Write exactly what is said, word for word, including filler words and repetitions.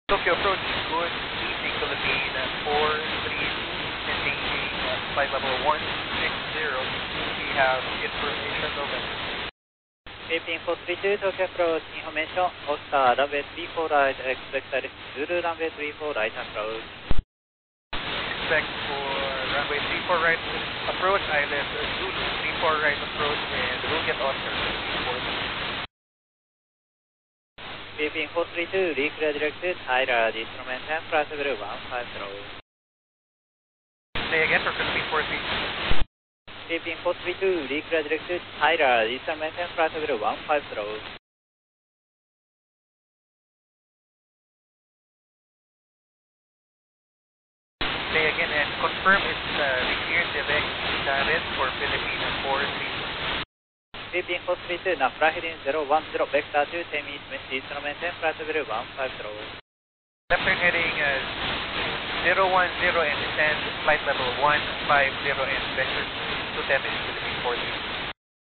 Tokyo approach, good evening Philippine, four three two, engaging uh, flight level one six zero. We have information, November. Philippine four three two, Tokyo approach, information, Oscar, runway three four right, expected Zulu runway three four right approach. Expect for runway three four right approach, island Zulu, three four right approach, and we'll get Oscar three four. Philippine four three two, reclear directed, Tyler, instrument and flight level one five zero. Say again for Philippine four three two. Philippine four three two, reclear directed, Tyler, instrument and flight level one five zero. Say again and confirm it's uh, recleared direct direct for Philippine four three two. Philippine four three two, now fly heading zero one zero, vector two, ten minutes, instrument and flight level one five zero. Left turn heading uh, zero one zero and descend flight level one five zero and vector two ten minutes Philippine four three two.